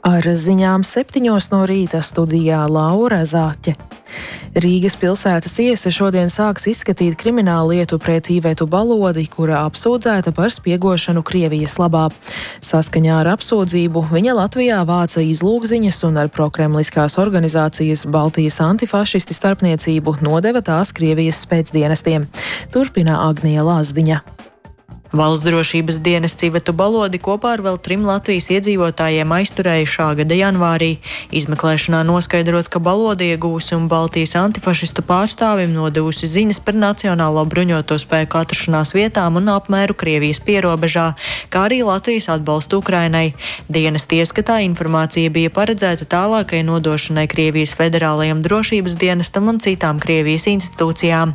Ar ziņām 7 no rīta studijā Laura Zāķe. Rīgas pilsētas tiesa šodien sāks izskatīt kriminālu lietu pret Ivetu Balodi, kura apsūdzēta par spiegošanu Krievijas labā. Saskaņā ar apsūdzību viņa Latvijā vāca izlūkziņas un ar prokremliskās organizācijas Baltijas antifašisti starpniecību nodeva tās Krievijas spēcdienestiem. Turpina Agnija Lazdiņa. Valsts drošības dienests Ivetu Balodi kopā ar vēl 3 Latvijas iedzīvotājiem aizturēja šā gada janvārī. Izmeklēšanā noskaidrots, ka Balodi iegūsi un Baltijas antifašistu pārstāvim nodevusi ziņas par Nacionālo bruņoto spēku atrašanās vietām un apmēru Krievijas pierobežā, kā arī Latvijas atbalstu Ukrainai. Dienesta ieskatā informācija bija paredzēta tālākai nodošanai Krievijas federālajam drošības dienestam un citām Krievijas institūcijām.